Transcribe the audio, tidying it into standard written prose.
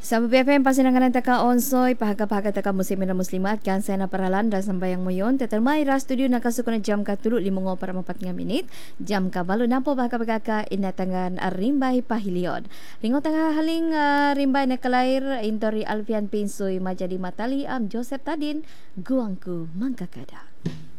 Sama BFM pasinanganan taka onsoy pahaga-pahaga taka muslimin dan muslimat kan saya na paralan dan sambayang moyon tetelmai ra studio nakasukuna jam ka tulu 5:44 jam ka balu nampo pahaga-pahaga inatangan rimbai pahilion ringo tengah haling rimbai nakalair intori Alfian Pinsoy majadi matali am Joseph Tadin guangku mangkakada.